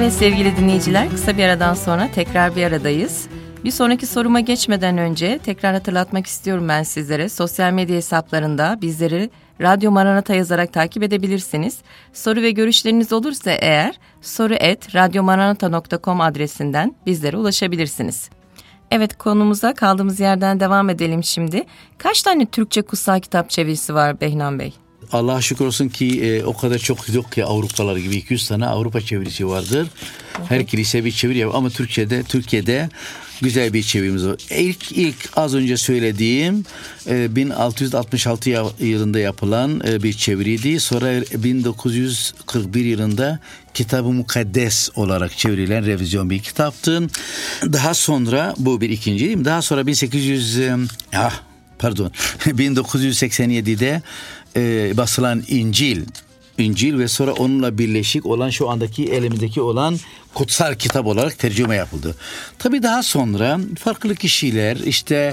Evet sevgili dinleyiciler, kısa bir aradan sonra tekrar bir aradayız. Bir sonraki soruma geçmeden önce tekrar hatırlatmak istiyorum ben sizlere. Sosyal medya hesaplarında bizleri Radyo Maranata yazarak takip edebilirsiniz. Soru ve görüşleriniz olursa eğer soru@radyomaranata.com adresinden bizlere ulaşabilirsiniz. Evet, konumuza kaldığımız yerden devam edelim şimdi. Kaç tane Türkçe kutsal kitap çevirisi var Behnan Bey? Allah'a şükür olsun ki o kadar çok yok ki Avrupalar gibi 200 tane Avrupa çevirisi vardır. Her kilise bir çeviri yapıyor ama Türkiye'de güzel bir çevirimiz var. İlk az önce söylediğim 1666 yılında yapılan bir çeviriydi. Sonra 1941 yılında Kitab-ı Mukaddes olarak çevrilen revizyon bir kitaptı. Daha sonra bu bir ikinci değil mi? Daha sonra 1987'de basılan İncil ve sonra onunla birleşik olan şu andaki elimizdeki olan kutsal kitap olarak tercüme yapıldı. Tabii daha sonra farklı kişiler işte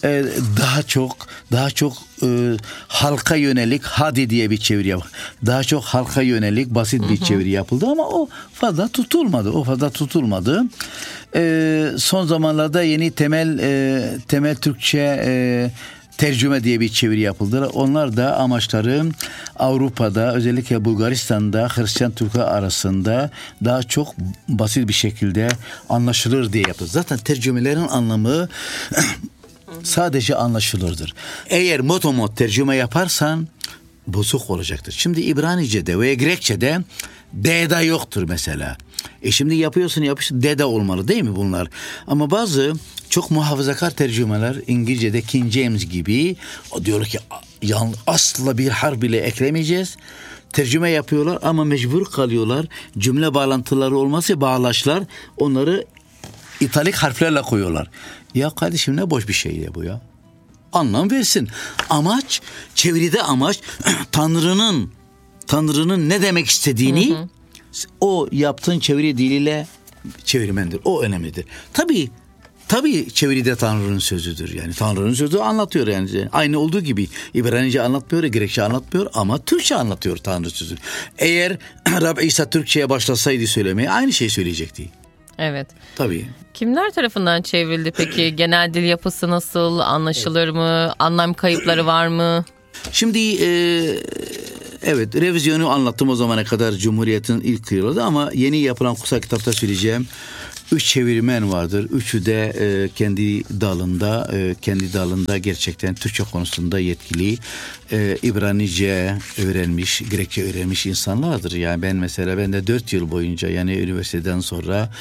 daha çok halka yönelik Hadi diye bir çeviri yapıldı. Daha çok halka yönelik basit bir çeviri yapıldı ama o fazla tutulmadı. Son zamanlarda yeni temel Türkçe tercüme diye bir çeviri yapıldı. Onlar da amaçları Avrupa'da, özellikle Bulgaristan'da Hristiyan Türkler arasında daha çok basit bir şekilde anlaşılır diye yapıldı. Zaten tercümelerin anlamı sadece anlaşılırdır. Eğer motomot tercüme yaparsan bozuk olacaktır. Şimdi İbranice'de veya Grekçe'de D'da yoktur mesela. Şimdi yapıyorsun D'da olmalı değil mi bunlar? Ama bazı çok muhafazakar tercümeler İngilizce'de King James gibi diyor ki asla bir harf bile eklemeyeceğiz. Tercüme yapıyorlar ama mecbur kalıyorlar. Cümle bağlantıları olmazsa bağlaçlar onları italik harflerle koyuyorlar. Ya kardeşim ne boş bir şey ya bu ya. Anlam versin. Çeviride amaç Tanrı'nın ne demek istediğini o yaptığın çeviri diliyle çevirmendir. O önemlidir. Tabii çeviride Tanrı'nın sözüdür. Yani Tanrı'nın sözü anlatıyor yani. Aynı olduğu gibi İbranice anlatmıyor, Grekçe anlatmıyor ama Türkçe anlatıyor Tanrı sözü. Eğer Rab İsa Türkçe'ye başlasaydı söylemeye aynı şeyi söyleyecekti. Evet. Tabii. Kimler tarafından çevrildi peki? Genel dil yapısı nasıl? Anlaşılır mı? Anlam kayıpları var mı? Şimdi evet, revizyonu anlattım o zamana kadar Cumhuriyet'in ilk yılında ama yeni yapılan kutsal kitapta söyleyeceğim. 3 çevirmen vardır. Üçü de kendi dalında gerçekten Türkçe konusunda yetkili, İbranice öğrenmiş, Grekçe öğrenmiş insanlardır. Yani ben de 4 yıl boyunca yani üniversiteden sonra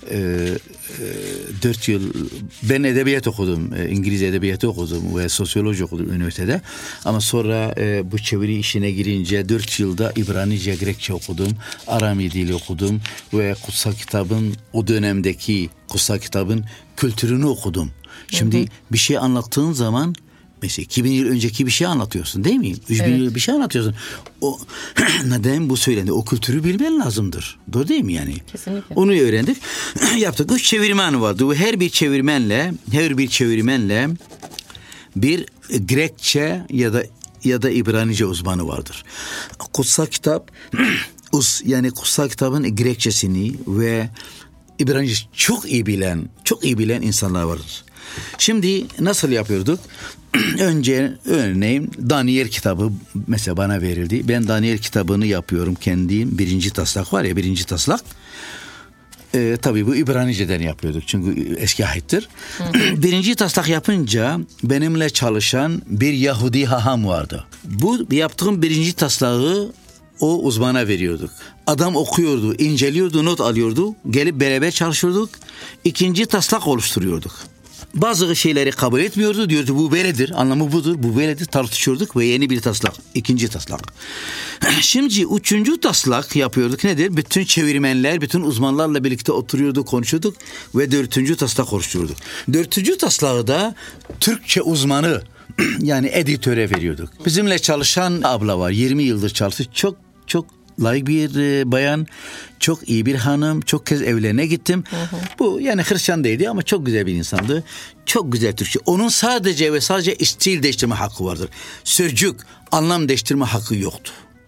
4 yıl ben edebiyat okudum. İngiliz edebiyatı okudum ve sosyoloji okudum üniversitede. Ama sonra bu çeviri işine girince 4 yılda İbranice, Grekçe okudum. Arami dili okudum ve kutsal kitabın o dönemdeki kutsal kitabın kültürünü okudum. Şimdi bir şey anlattığın zaman mesela 2000 yıl önceki bir şey anlatıyorsun değil mi? 3000 yıl bir şey anlatıyorsun. O neden bu söylendi? O kültürü bilmen lazımdır. Doğru değil mi yani? Kesinlikle. Onu öğrendik. Yaptık. 3 çevirmen vardı. Her bir çevirmenle bir Grekçe ya da İbranice uzmanı vardır. Kutsal kitap yani kutsal kitabın Grekçesini ve İbranice çok iyi bilen insanlar vardır. Şimdi nasıl yapıyorduk? Önce örneğin Daniel kitabı mesela bana verildi. Ben Daniel kitabını yapıyorum kendim. 1. taslak var ya 1. taslak. Tabii bu İbranice'den yapıyorduk çünkü eski ahittir. 1. taslak yapınca benimle çalışan bir Yahudi haham vardı. Bu yaptığım 1. taslağı o uzmana veriyorduk. Adam okuyordu, inceliyordu, not alıyordu. Gelip beraber çalışıyorduk. 2. taslak oluşturuyorduk. Bazı şeyleri kabul etmiyordu. Diyordu bu böyledir, anlamı budur, bu böyledir. Tartışıyorduk ve yeni bir taslak. 2. taslak. Şimdi 3. taslak yapıyorduk. Nedir? Bütün çevirmenler, bütün uzmanlarla birlikte oturuyorduk, konuşuyorduk ve 4. taslak oluşturuyorduk. 4. taslağı da Türkçe uzmanı yani editöre veriyorduk. Bizimle çalışan abla var. 20 yıldır çalışıyor. Çok layık bir bayan, çok iyi bir hanım, çok kez evlerine gittim. Bu yani Hristiyan değildi ama çok güzel bir insandı. Çok güzel Türkçe. Onun sadece ve sadece stil değiştirme hakkı vardır. Sözcük, anlam değiştirme hakkı yoktu.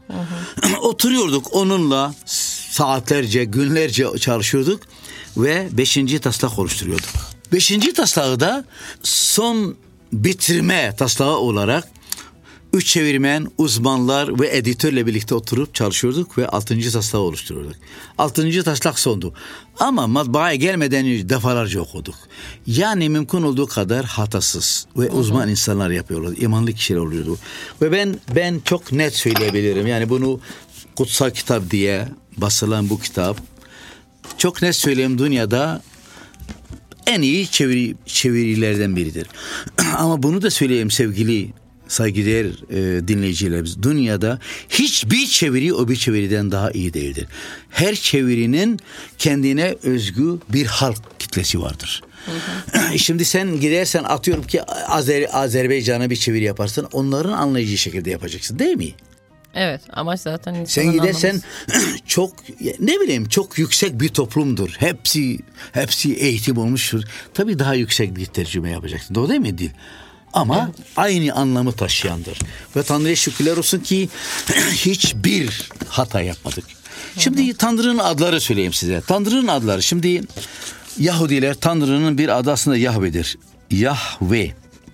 Oturuyorduk onunla saatlerce, günlerce çalışıyorduk ve 5. taslak oluşturuyorduk. 5. taslağı da son bitirme taslağı olarak 3 çevirmen, uzmanlar ve editörle birlikte oturup çalışıyorduk ve 6. taslağı oluşturuyorduk. 6. taslak sondu. Ama matbaaya gelmeden önce defalarca okuduk. Yani mümkün olduğu kadar hatasız ve uzman insanlar yapıyorlar. İmanlı kişiler oluyordu. Ve ben çok net söyleyebilirim. Yani bunu kutsal kitap diye basılan bu kitap, çok net söyleyeyim, dünyada en iyi çevirilerden biridir. Ama bunu da söyleyeyim sevgili saygıdeğer dinleyicilerimiz. Dünyada hiçbir çeviri o bir çeviriden daha iyi değildir. Her çevirinin kendine özgü bir halk kitlesi vardır. Şimdi sen gidersen, atıyorum ki Azerbaycan'a bir çeviri yaparsın, onların anlayacağı şekilde yapacaksın, değil mi? Evet, amaç zaten insanın sen gidersen çok, ne bileyim, çok yüksek bir toplumdur. Hepsi eğitim olmuştur. Tabii daha yüksek bir tercüme yapacaksın. Doğru değil mi? Değil. Ama aynı anlamı taşıyandır. Ve Tanrı'ya şükürler olsun ki hiçbir hata yapmadık. Şimdi Tanrı'nın adları söyleyeyim size. Tanrı'nın adları. Şimdi Yahudiler, Tanrı'nın bir adı aslında Yahve'dir. Yahve.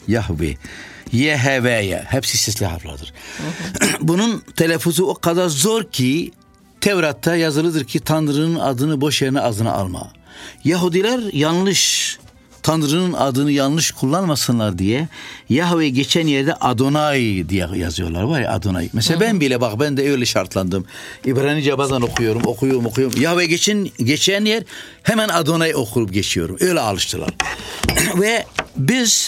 YHV'ye. Hepsi sesli harflerdir. Bunun telaffuzu o kadar zor ki Tevrat'ta yazılıdır ki Tanrı'nın adını boş yerine ağzına alma. Yahudiler Tanrı'nın adını yanlış kullanmasınlar diye Yahve geçen yerde Adonai diye yazıyorlar. Var ya, Adonai. Mesela ben bile, bak, ben de öyle şartlandım. İbranice bazen okuyorum. Yahve geçen yer hemen Adonai okurup geçiyorum. Öyle alıştılar. Ve biz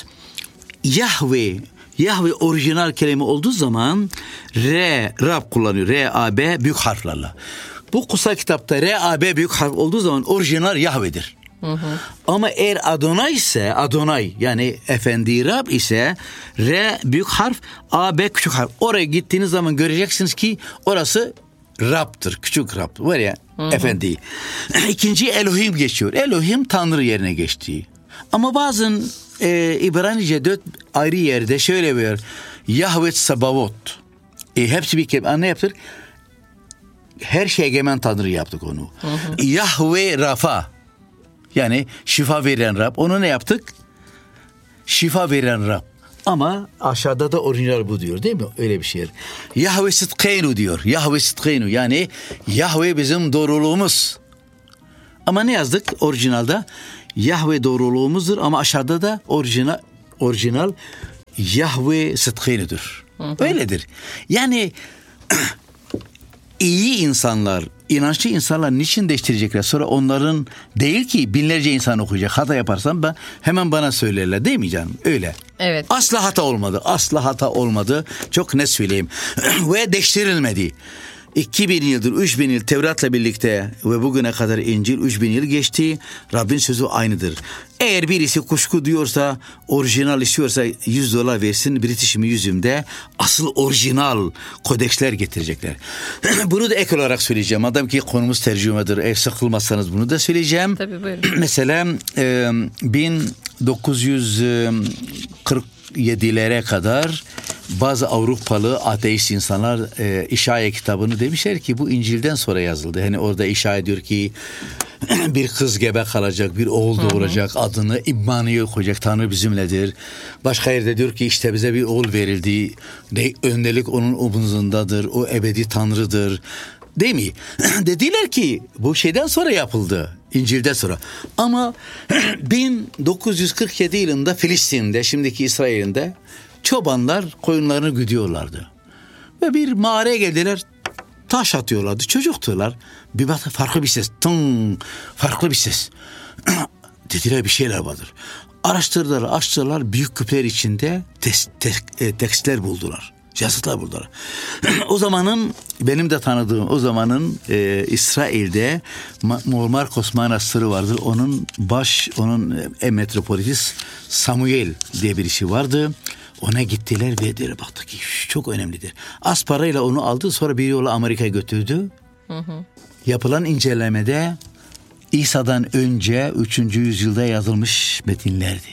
Yahve orijinal kelime olduğu zaman Rab kullanıyor. R-A-B büyük harflerle. Bu kutsal kitapta R-A-B büyük harf olduğu zaman orijinal Yahve'dir. Ama eğer Adonai yani Efendi Rab ise R büyük harf, A-B küçük harf. Oraya gittiğiniz zaman göreceksiniz ki orası Rab'tır. Küçük Rab. Var ya, Efendi. İkinci Elohim geçiyor. Elohim Tanrı yerine geçti. Ama bazen İbranice 4 ayrı yerde şöyle diyor. Yahve Sabavot. Hepsi bir kelime. Ne yaptır? Her şey egemen Tanrı yaptık onu. Yahve Rafa. Yani şifa veren Rab. Onu ne yaptık? Şifa veren Rab. Ama aşağıda da orijinal bu diyor, değil mi? Öyle bir şey. Yahve Sıtkeynu diyor. Yahve Sıtkeynu. Yani Yahve bizim doğruluğumuz. Ama ne yazdık orijinalde? Yahve doğruluğumuzdur ama aşağıda da orijinal Yahve Sıtkeynu'dur. Öyledir. Yani iyi insanlar, inançlı insanlar niçin değiştirecekler? Sonra onların değil ki binlerce insan okuyacak. Hata yaparsam hemen bana söylerler, değil mi canım? Öyle. Evet. Asla hata olmadı. Çok net söyleyeyim. Ve değiştirilmedi. 2000 yıldır, 3000 yıl Tevrat'la birlikte ve bugüne kadar İncil 3000 yıl geçti. Rabbin sözü aynıdır. Eğer birisi kuşku diyorsa, orijinal istiyorsa $100 versin, British Museum'de asıl orijinal kodeksler getirecekler. Bunu da ek olarak söyleyeceğim. Madem ki konumuz tercümedir, eğer sıkılmazsanız bunu da söyleyeceğim. Tabii, buyurun. Mesela 1947'lere kadar bazı Avrupalı ateist insanlar İşaya kitabını demişler ki bu İncil'den sonra yazıldı. Hani orada İşaya diyor ki bir kız gebe kalacak, bir oğul doğuracak, adını İmmanuel koyacak, Tanrı bizimledir. Başka yerde diyor ki işte bize bir oğul verildi, öndelik onun omuzundadır, o ebedi Tanrı'dır. Değil mi? Dediler ki bu şeyden sonra yapıldı, İncil'den sonra. Ama 1947 yılında Filistin'de, şimdiki İsrail'de çobanlar koyunlarını güdüyorlardı. Ve bir mağaraya geldiler, taş atıyorlardı, çocuktular. Bir baktık farklı bir ses, farklı bir ses. Dediler bir şeyler vardır. Araştırdılar, açtılar, büyük küpler içinde tekstler buldular. Yazıtlar buldular. O zamanın, benim de tanıdığım o zamanın İsrail'de Markos Manastırı vardır. Onun metropolitis Samuel diye birisi vardı. Ona gittiler ve diye baktık ki çok önemlidir. Az parayla onu aldı, sonra bir yola Amerika'ya götürdü. Yapılan incelemede İsa'dan önce 3. yüzyılda yazılmış metinlerdi.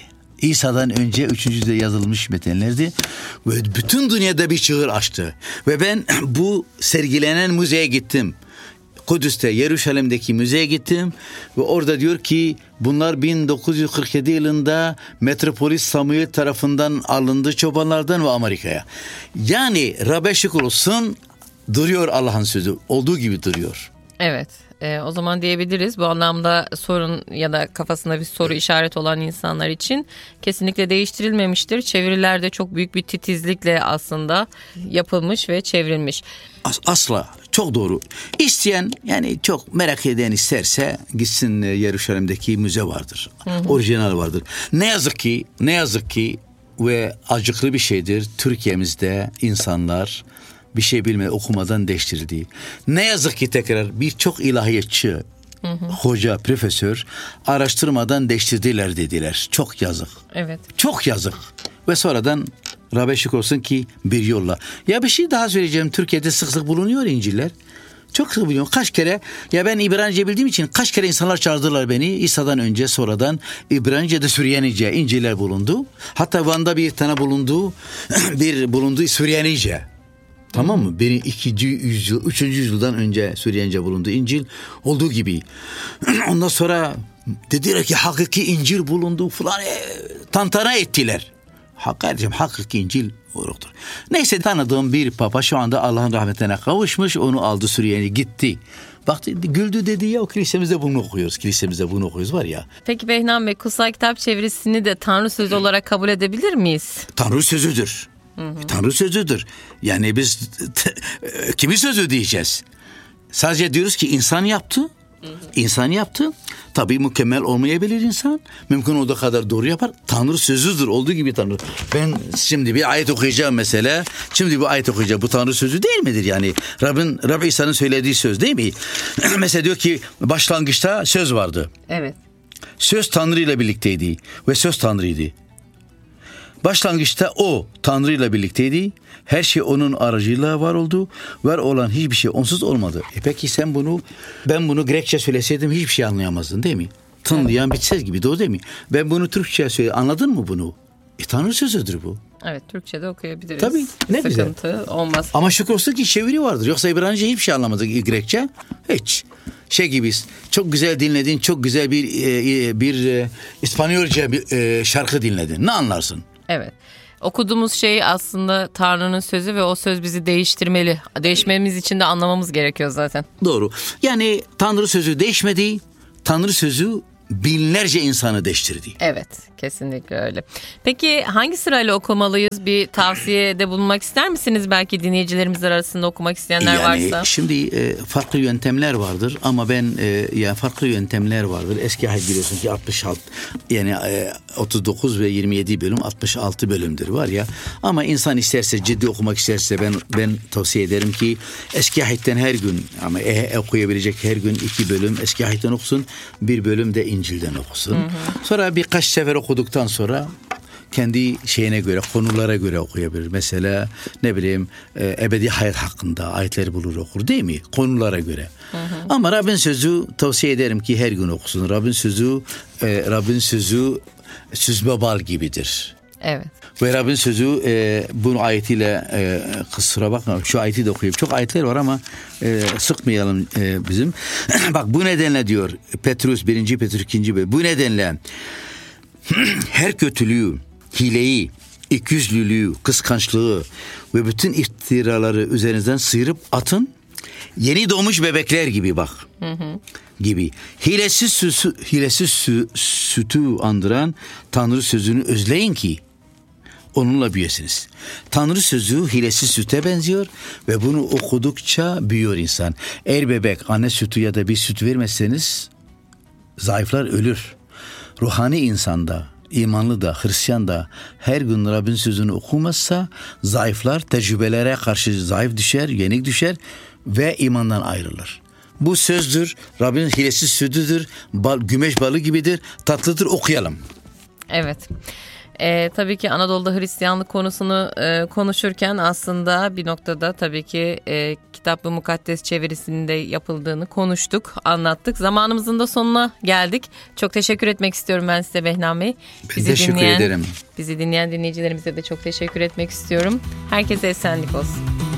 İsa'dan önce 3. yüzyılda yazılmış metinlerdi. Ve bütün dünyada bir çığır açtı. Ve ben bu sergilenen müzeye gittim. Kudüs'te, Yeruşalim'deki müzeye gittim. Ve orada diyor ki bunlar 1947 yılında Metropolis Samuel tarafından alındı çobanlardan ve Amerika'ya. Yani Rabbe şükür olsun, duruyor Allah'ın sözü. Olduğu gibi duruyor. Evet. O zaman diyebiliriz bu anlamda sorun ya da kafasında bir soru işareti olan insanlar için kesinlikle değiştirilmemiştir. Çevirilerde çok büyük bir titizlikle aslında yapılmış ve çevrilmiş. Asla, çok doğru. İsteyen, yani çok merak eden isterse gitsin, Yeruşalim'deki müze vardır. Orijinal vardır. Ne yazık ki ve acıklı bir şeydir, Türkiye'mizde insanlar bir şey bilmeden, okumadan değiştirdi. Ne yazık ki tekrar birçok ilahiyatçı, hoca, profesör araştırmadan değiştirdiler dediler. Çok yazık. Evet. Çok yazık. Ve sonradan Rabbe şükür olsun ki bir yolla. Ya bir şey daha söyleyeceğim. Türkiye'de sık sık bulunuyor İncil'ler. Çok sık bulunuyor. Kaç kere, ya ben İbranice bildiğim için kaç kere insanlar çağırdılar beni. İsa'dan önce, sonradan İbranice'de, Süryanice İncil'ler bulundu. Hatta Van'da bir tane bulundu Süryanice. Tamam mı? 2. yüzyıl, 3. yüzyıldan önce Süryanice bulundu İncil. Olduğu gibi. Ondan sonra dediler ki hakiki İncil bulundu falan. Tantana ettiler. Kardeşim, hakiki İncil yoktur. Neyse, tanıdığım bir papa şu anda Allah'ın rahmetine kavuşmuş. Onu aldı, Süryani'ye gitti. Baktı, güldü, dedi ya, o kilisemizde bunu okuyoruz. Var ya. Peki Behnam Bey, kutsal kitap çevirisini de Tanrı sözü olarak kabul edebilir miyiz? Tanrı sözüdür. Tanrı sözüdür. Yani biz kimin sözü diyeceğiz? Sadece diyoruz ki insan yaptı. İnsan yaptı. Tabii mükemmel olmayabilir insan. Mümkün olduğu kadar doğru yapar. Tanrı sözüdür. Olduğu gibi Tanrı. Ben şimdi bir ayet okuyacağım mesela. Bu Tanrı sözü değil midir yani? Rabbi İsa'nın söylediği söz değil mi? Mesela diyor ki başlangıçta söz vardı. Evet. Söz Tanrı ile birlikteydi ve söz Tanrı'ydı. Başlangıçta o Tanrı ile birlikteydi. Her şey onun aracılığıyla var oldu. Var olan hiçbir şey onsuz olmadı. Peki ben bunu Grekçe söyleseydim hiçbir şey anlayamazdın değil mi? Tınlayan bir ses gibi, doğru değil mi? Ben bunu Türkçe söyleyeyim, anladın mı bunu? Tanrı sözüdür bu. Evet, Türkçe'de okuyabiliriz. Tabii, ne sıkıntı güzel. Olmaz. Ama şükür olsun ki çeviri vardır. Yoksa İbranice hiçbir şey anlamadık, Grekçe. Hiç. Gibi çok güzel dinledin, çok güzel bir İspanyolca bir şarkı dinledin. Ne anlarsın? Evet. Okuduğumuz şey aslında Tanrı'nın sözü ve o söz bizi değiştirmeli. Değişmemiz için de anlamamız gerekiyor zaten. Doğru. Yani Tanrı sözü değişmedi. Tanrı sözü binlerce insanı değiştirdi. Evet, kesinlikle öyle. Peki hangi sırayla okumalıyız? Bir tavsiyede bulunmak ister misiniz? Belki dinleyicilerimiz arasında okumak isteyenler varsa. Şimdi farklı yöntemler vardır ama farklı yöntemler vardır. Eski ahit biliyorsun ki 66 yani 39 ve 27 bölüm 66 bölümdür var ya. Ama insan isterse, ciddi okumak isterse ben tavsiye ederim ki eski ahitten her gün, ama okuyabilecek her gün 2 bölüm eski ahitten okusun. 1 bölüm de İncil'den okusun. Sonra birkaç sefer okuduktan sonra kendi şeyine göre, konulara göre okuyabilir. Mesela ebedi hayat hakkında ayetleri bulur okur değil mi? Konulara göre. Ama Rabbin sözü tavsiye ederim ki her gün okusun. Rabbin sözü süzme bal gibidir. Evet. Ve Rabbin sözü bu ayetiyle kusura bakma, şu ayeti de okuyayım. Çok ayetler var ama sıkmayalım bizim. Bak, bu nedenle diyor Petrus 1. Petrus 2. bölüm. Bu nedenle her kötülüğü, hileyi, ikiyüzlülüğü, kıskançlığı ve bütün iftiraları üzerinizden sıyırıp atın. Yeni doğmuş bebekler gibi bak. Gibi. Hilesiz sütü andıran Tanrı sözünü özleyin ki onunla büyüyesiniz. Tanrı sözü hilesiz süte benziyor ve bunu okudukça büyüyor insan. Eğer bebek anne sütü ya da bir süt vermezseniz zayıflar, ölür. Ruhani insanda, imanlı da, Hristiyan da her gün Rabbin sözünü okumazsa zayıflar, tecrübelere karşı zayıf düşer, yenik düşer ve imandan ayrılır. Bu sözdür, Rabbin hilesiz sütüdür, gümeş balı gibidir, tatlıdır, okuyalım. Evet. Tabii ki Anadolu'da Hristiyanlık konusunu konuşurken aslında bir noktada tabii ki Kitap-ı Mukaddes çevirisinde yapıldığını konuştuk, anlattık. Zamanımızın da sonuna geldik. Çok teşekkür etmek istiyorum ben size Behnam Bey. Teşekkür ederim. Bizi dinleyen dinleyicilerimize de çok teşekkür etmek istiyorum. Herkese esenlik olsun.